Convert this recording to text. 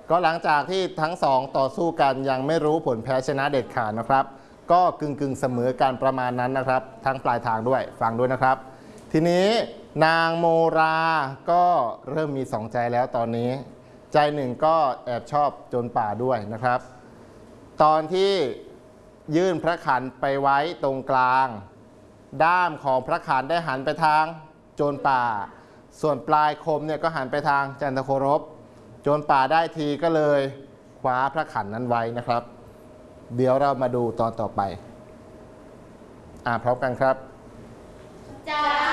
ก็หลังจากที่ทั้งสองต่อสู้กันยังไม่รู้ผลแพ้ชนะเด็ดขาดนะครับก็กึ่งเสมอกันประมาณนั้นนะครับทั้งปลายทางด้วยฟังด้วยนะครับทีนี้นางโมราก็เริ่มมีสองใจแล้วตอนนี้ใจหนึ่งก็แอบชอบโจรป่าด้วยนะครับตอนที่ยื่นพระขันไปไว้ตรงกลางด้ามของพระขันได้หันไปทางโจรป่าส่วนปลายคมเนี่ยก็หันไปทางจันทโครบโจรป่าได้ทีก็เลยคว้าพระขันนั้นไว้นะครับเดี๋ยวเรามาดูตอนต่อไปพร้อมกันครับจ้า